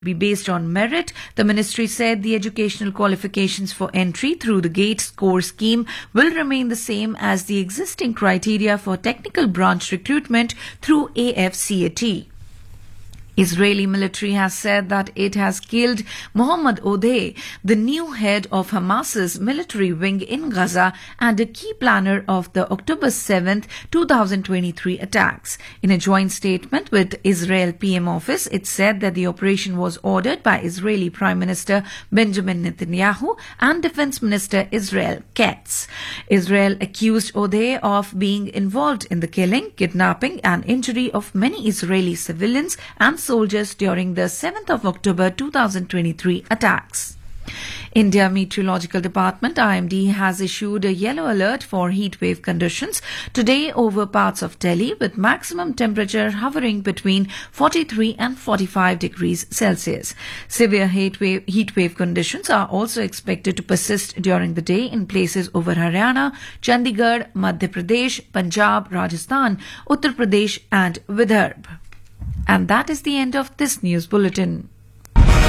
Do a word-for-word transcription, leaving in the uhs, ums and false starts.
be based on merit. The ministry said the educational qualifications for entry through the GATE score scheme will remain the same as the existing criteria for technical branch recruitment through A F C A T. Israeli military has said that it has killed Mohammad Odeh, the new head of Hamas's military wing in Gaza and a key planner of the October seventh, twenty twenty-three attacks. In a joint statement with Israel P M office, it said that the operation was ordered by Israeli Prime Minister Benjamin Netanyahu and Defense Minister Israel Katz. Israel accused Odeh of being involved in the killing, kidnapping and injury of many Israeli civilians and soldiers during the seventh of October twenty twenty-three attacks. India Meteorological Department I M D has issued a yellow alert for heatwave conditions today over parts of Delhi, with maximum temperature hovering between forty-three and forty-five degrees Celsius. Severe heatwave, heatwave conditions are also expected to persist during the day in places over Haryana, Chandigarh, Madhya Pradesh, Punjab, Rajasthan, Uttar Pradesh and Vidarbha. And that is the end of this news bulletin.